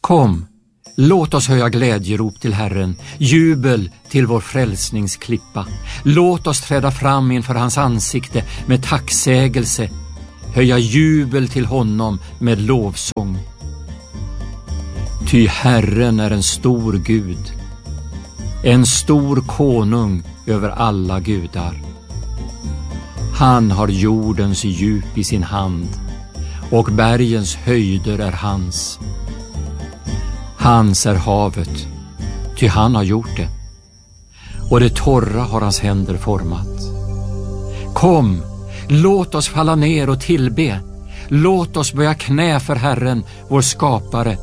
Kom, låt oss höja glädjerop till Herren, jubel till vår frälsningsklippa. Låt oss träda fram inför hans ansikte med tacksägelse, höja jubel till honom med lovsång. Ty Herren är en stor Gud, en stor konung över alla gudar. Han har jordens djup i sin hand, och bergens höjder är hans. Hans är havet, ty han har gjort det, och det torra har hans händer format. Kom, låt oss falla ner och tillbe. Låt oss böja knä för Herren, vår skapare.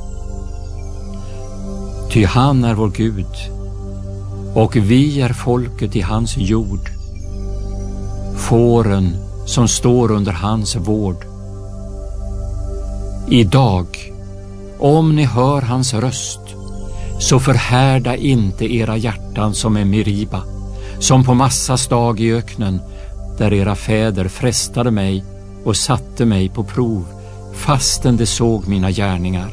Ty han är vår Gud, och vi är folket i hans jord, fåren som står under hans vård. Idag, om ni hör hans röst, så förhärda inte era hjärtan som är Meriba, som på Massas dag i öknen, där era fäder frestade mig och satte mig på prov, fastän de såg mina gärningar.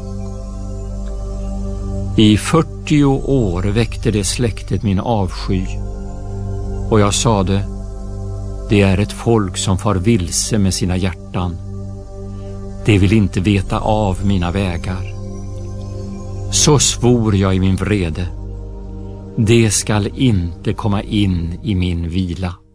I 40 år väckte det släktet min avsky, och jag sade, det är ett folk som far vilse med sina hjärtan. De vill inte veta av mina vägar. Så svor jag i min vrede, det skall inte komma in i min vila.